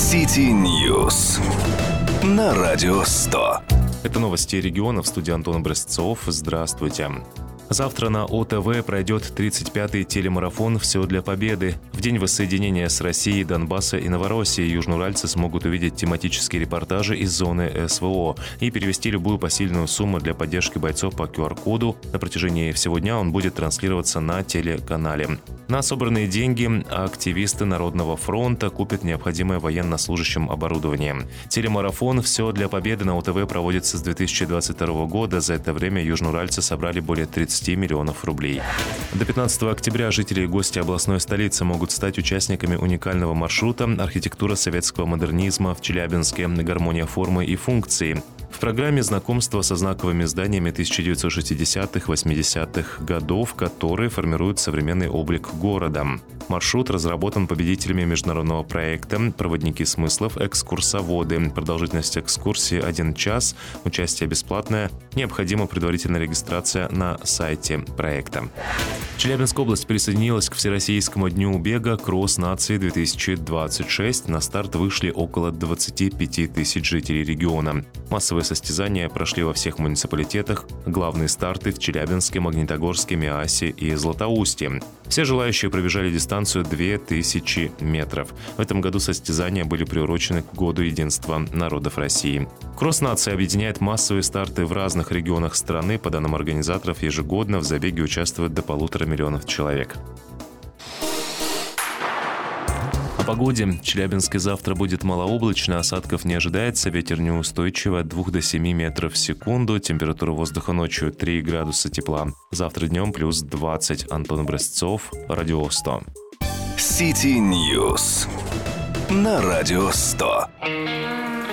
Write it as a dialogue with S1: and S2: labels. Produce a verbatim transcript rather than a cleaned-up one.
S1: City News на Радио сто.
S2: Это новости региона, в студии Антон Образцов. Здравствуйте. Завтра на ОТВ пройдет тридцать пятый телемарафон «Все для победы». В день воссоединения с Россией, Донбасса и Новороссии южноуральцы смогут увидеть тематические репортажи из зоны СВО и перевести любую посильную сумму для поддержки бойцов по ку ар коду. На протяжении всего дня он будет транслироваться на телеканале. На собранные деньги активисты Народного фронта купят необходимое военнослужащим оборудование. Телемарафон «Все для победы» на ОТВ проводится с две тысячи двадцать второго года. За это время южноуральцы собрали более тридцати миллионов рублей. До пятнадцатого октября жители и гости областной столицы могут стать участниками уникального маршрута «Архитектура советского модернизма в Челябинске. Гармония формы и функции». В программе знакомство со знаковыми зданиями тысяча девятьсот шестидесятых-восьмидесятых годов, которые формируют современный облик города. Маршрут разработан победителями международного проекта «Проводники смыслов. Экскурсоводы». Продолжительность экскурсии один час, участие бесплатное, необходима предварительная регистрация на сайте проекта. Челябинская область присоединилась к Всероссийскому дню бега «Кросс нации-две тысячи двадцать шесть». На старт вышли около двадцати пяти тысяч жителей региона. Массовые состязания прошли во всех муниципалитетах. Главные старты в Челябинске, Магнитогорске, Миасе и Златоусте. Все желающие пробежали дистанцию две тысячи метров. В этом году состязания были приурочены к Году единства народов России. «Кросс нации» объединяет массовые старты в разных регионах страны. По данным организаторов, ежегодно в забеге участвует до полутора миллионов человек. О погоде. В Челябинске завтра будет малооблачно, осадков не ожидается, ветер неустойчивый от двух до семи метров в секунду, температура воздуха ночью три градуса тепла. Завтра днем плюс двадцать. Антон Образцов, Радио сто.
S1: City News на Радио сто.